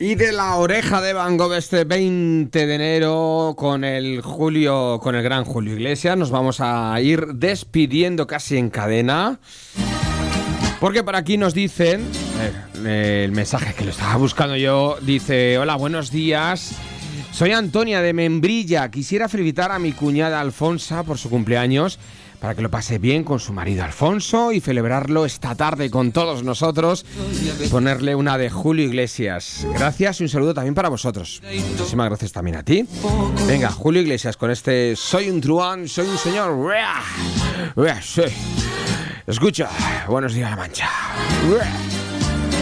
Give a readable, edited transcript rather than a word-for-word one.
Y de la oreja de Van Gogh este 20 de enero con el gran Julio Iglesias, nos vamos a ir despidiendo casi en cadena. Porque por aquí nos dicen, el mensaje que lo estaba buscando yo, dice: hola, buenos días. Soy Antonia de Membrilla. Quisiera felicitar a mi cuñada Alfonsa por su cumpleaños, para que lo pase bien con su marido Alfonso y celebrarlo esta tarde con todos nosotros. Ponerle una de Julio Iglesias. Gracias y un saludo también para vosotros. Muchísimas gracias también a ti. Venga, Julio Iglesias con este Soy un truán, soy un señor. Sí. Escucha, buenos días, La Mancha.